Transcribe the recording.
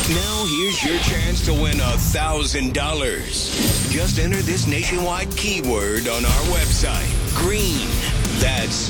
Now here's your chance to win $1,000. Just enter this nationwide keyword on our website. Green. That's